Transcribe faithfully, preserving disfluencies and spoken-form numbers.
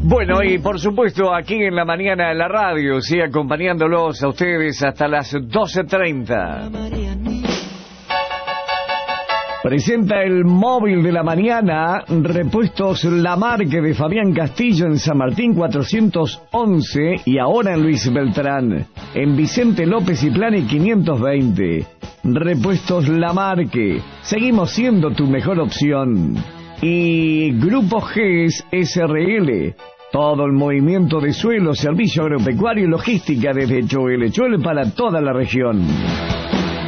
Bueno, y por supuesto aquí en la mañana en la radio, sí, acompañándolos a ustedes hasta las doce treinta. Presenta el móvil de la mañana, Repuestos Lamarque de Fabián Castillo en San Martín cuatrocientos once y ahora en Luis Beltrán, en Vicente López y Plane quinientos veinte. Repuestos Lamarque, seguimos siendo tu mejor opción. Y Grupo G E S S R L, todo el movimiento de suelo, servicio agropecuario y logística desde Choel, Choel para toda la región.